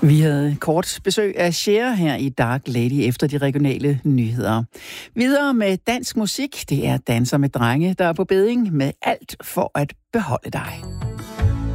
Vi havde kort besøg af Cher her i Dark Lady efter de regionale nyheder. Videre med dansk musik. Det er Danser med drenge, der er på beding med alt for at beholde dig.